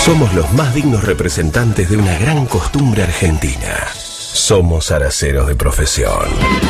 Somos los más dignos representantes de una gran costumbre argentina. Somos araceros de profesión.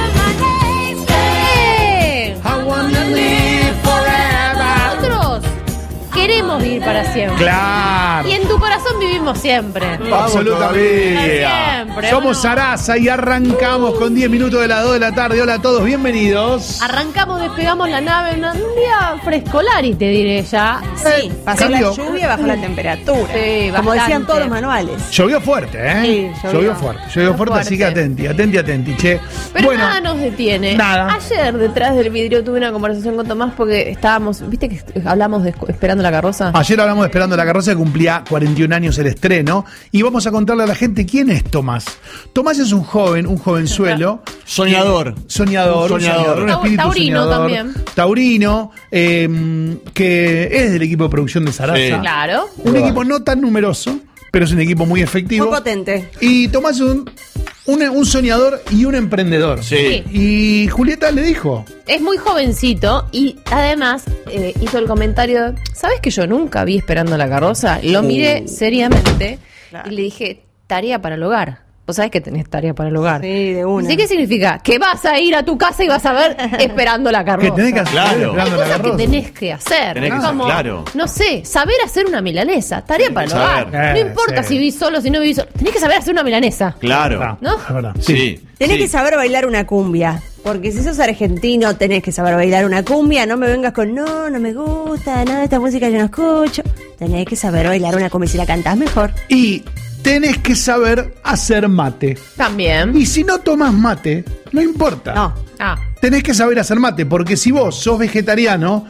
Nosotros queremos vivir para siempre. Claro. Y en tu corazón vivimos siempre. Absolutamente. Siempre. Somos Sarasa y arrancamos con 10 minutos de las 2 de la tarde. Hola a todos, bienvenidos. Arrancamos, despegamos la nave en un día frescolari, te diré ya. Sí, pasó la cambió. lluvia, bajó la temperatura. Sí, como bastante. decían todos los manuales. Llovió fuerte, ¿eh? Sí, llovió fuerte, así que atenti, che. Pero bueno, nada nos detiene. nada. Ayer, detrás del vidrio, tuve una conversación con Tomás porque estábamos, ¿viste que hablamos de Esperando la carroza? Ayer hablamos de Esperando la carroza, que cumplía 41 años el estreno, y vamos a contarle a la gente quién es Tomás. Tomás es un jovenzuelo. Soñador. Soñador, un espíritu Taurino soñador. también. Taurino, que es del equipo de producción de Sarasa. Sí. Claro. Un equipo no tan numeroso, pero es un equipo muy efectivo. Muy potente. Y Tomás es un soñador y un emprendedor. Sí. Y Julieta le dijo: Es muy jovencito y además hizo el comentario, ¿sabes que yo nunca vi Esperando la carroza? Lo miré seriamente y le dije, tarea para el hogar. Vos sabés que tenés tarea para el hogar. Sí, de una. ¿Sí? ¿Qué significa? Que vas a ir a tu casa y vas a ver Esperando la carroza. que tenés que hacer Claro. Esperando Hay la cosas que carroza. tenés que hacer. Tenés que hacer, Como, claro. no sé, saber hacer una milanesa. Tarea para el que hogar. saber. No importa Sí. si vivís solo, si no vivís solo. Tenés que saber hacer una milanesa. Claro. ¿No? Es verdad. Sí. Tenés sí. que saber bailar una cumbia. Porque si sos argentino, tenés que saber bailar una cumbia. No me vengas con, no me gusta, nada, esta música yo no escucho. Tenés que saber bailar una cumbia. Si la cantás, mejor. Y tenés que saber hacer mate. También. Y si no tomás mate, no importa. No. Ah, Tenés que saber hacer mate, porque si vos sos vegetariano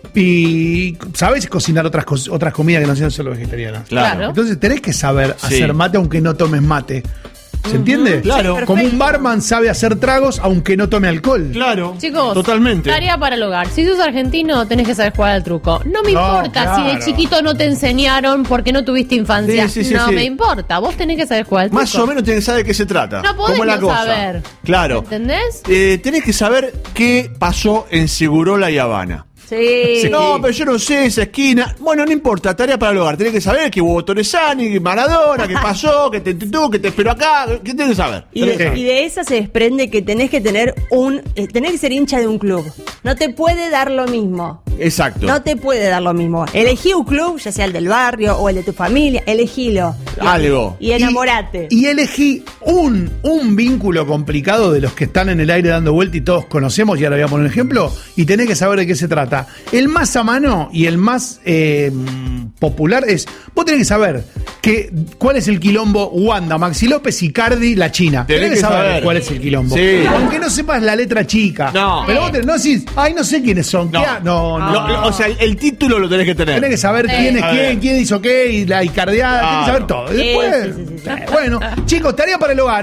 y sabés cocinar otras comidas que no sean solo vegetarianas. Claro. Entonces tenés que saber Sí. hacer mate aunque no tomes mate. ¿Se entiende? Claro. Sí, Como un perfecto. barman sabe hacer tragos aunque no tome alcohol. Claro. chicos, Totalmente. tarea para el hogar. Si sos argentino, tenés que saber jugar al truco. No me No, importa si de claro. chiquito no te enseñaron porque no tuviste infancia. Sí, sí, sí, no sí. me importa. Vos tenés que saber jugar al truco. Más o menos tenés que saber de qué se trata. No podés ¿Cómo es la no cosa? saber. Claro. ¿Entendés? Tenés que saber qué pasó en Segurola y Habana. Sí. No, pero yo no sé esa esquina. Bueno, no importa, tarea para el hogar. Tenés que saber que hubo Torresani, que Maradona, que pasó, que te espero acá. ¿Qué tenés que saber? Y de esa se desprende que tenés que tener tenés que ser hincha de un club. No te puede dar lo mismo. Exacto. No te puede dar lo mismo. Elegí un club, ya sea el del barrio o el de tu familia, elegílo. Algo. Y enamorate. Y elegí un vínculo complicado de los que están en el aire dando vuelta y todos conocemos, y ahora voy a poner un ejemplo, y tenés que saber de qué se trata. El más a mano y el más popular es, vos tenés que saber cuál es el quilombo Wanda, Maxi López, Icardi, la China. Tenés que saber. cuál es el quilombo. Sí. Aunque no sepas la letra chica. No. Pero vos no decís, ay, no sé quiénes son. No. O sea, el título lo tenés que tener. Tenés que saber quién es A quién, ver. quién hizo qué, y la icardeada, tenés que saber todo. Y después, Sí. bueno, chicos, tarea para el hogar.